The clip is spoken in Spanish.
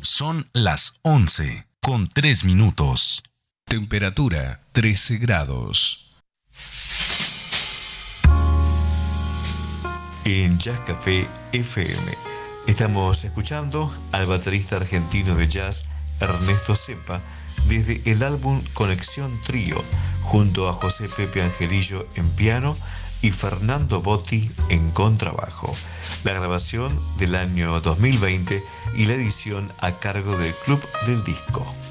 Son las 11:03. Temperatura 13 grados. En Jazz Café FM estamos escuchando al baterista argentino de jazz Ernesto Cepa desde el álbum Conexión Trío, junto a José Pepe Angelillo en piano y Fernando Botti en contrabajo. La grabación del año 2020 y la edición a cargo del Club del Disco.